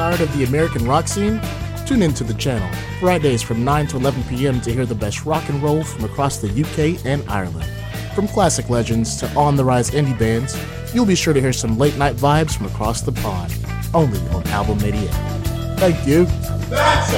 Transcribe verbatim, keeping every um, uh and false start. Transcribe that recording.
tired of the American rock scene? Tune into the channel, Fridays from nine to eleven p.m. to hear the best rock and roll from across the U K and Ireland. From classic legends to on-the-rise indie bands, you'll be sure to hear some late-night vibes from across the pond, only on Album eighty-eight. Thank you. That's